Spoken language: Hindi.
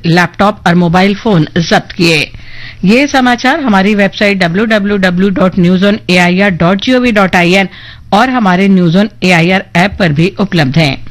लैपटॉप और मोबाइल फोन जब्त किए। ये समाचार हमारी वेबसाइट www.newsonair.gov.in और हमारे न्यूज़ ऑन एआईआर ऐप पर भी उपलब्ध हैं।